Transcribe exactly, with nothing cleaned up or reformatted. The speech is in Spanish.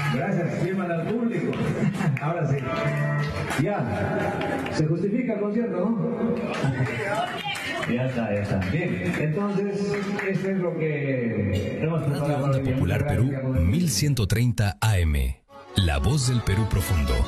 Gracias, firman al público. Ahora sí. Ya. ¿Se justifica el concierto, no? Ya está, ya está. Bien, entonces, eso es lo que hemos preparado. Radio Onda Popular Perú, mil ciento treinta A M. La voz del Perú profundo.